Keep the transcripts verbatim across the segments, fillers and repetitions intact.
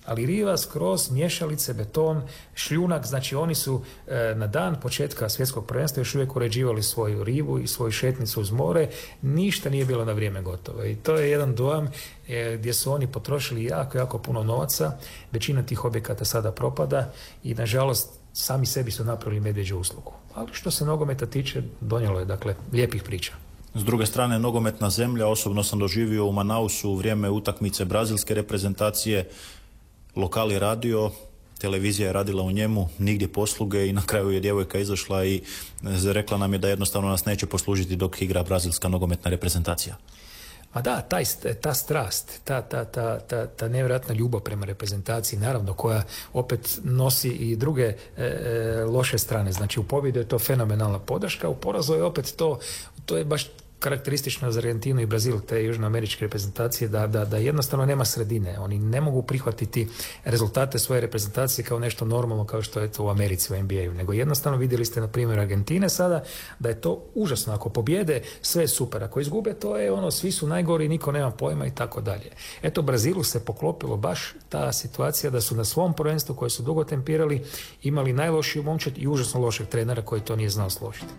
ali riva skroz, mješalice, beton, šljunak, znači oni su e, na dan početka svjetskog prvenstva još uvijek uređivali svoju rivu i svoju šetnicu uz more, ništa nije bilo na vrijeme gotovo i to je jedan dojam e, gdje su oni potrošili jako, jako puno novaca, većina tih objekata sada propada i nažalost sami sebi su napravili medvjeđu uslugu. Ali što se nogometa tiče, donijelo je dakle lijepih priča. S druge strane, nogometna zemlja, osobno sam doživio u Manausu u vrijeme utakmice brazilske reprezentacije, lokal je radio, televizija je radila u njemu, nigdje posluge i na kraju je djevojka izašla i rekla nam je da jednostavno nas neće poslužiti dok igra brazilska nogometna reprezentacija. Ma da, taj, ta strast, ta, ta, ta, ta, ta nevjerojatna ljubav prema reprezentaciji, naravno, koja opet nosi i druge e, e, loše strane. Znači, u pobjedu je to fenomenalna podrška, u porazu je opet to, to je baš karakteristično za Argentinu i Brazil, te južnoameričke reprezentacije, da, da, da jednostavno nema sredine. Oni ne mogu prihvatiti rezultate svoje reprezentacije kao nešto normalno kao što je to u Americi, u N B A-u. Nego jednostavno vidjeli ste na primjer Argentine sada da je to užasno. Ako pobjede, sve je super. Ako izgube, to je ono, svi su najgori, niko nema pojma i tako dalje. Eto, Brazilu se poklopilo baš ta situacija da su na svom prvenstvu koje su dugo tempirali imali najlošiju momčad i užasno lošeg trenera koji to nije znao složiti.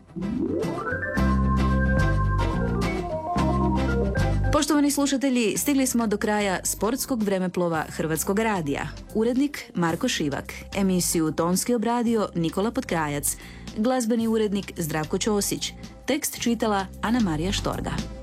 Poštovani slušatelji, stigli smo do kraja sportskog vremeplova Hrvatskog radija. Urednik Marko Šivak, emisiju tonski obradio Nikola Potkrajac, glazbeni urednik Zdravko Ćosić, tekst čitala Ana Marija Štorga.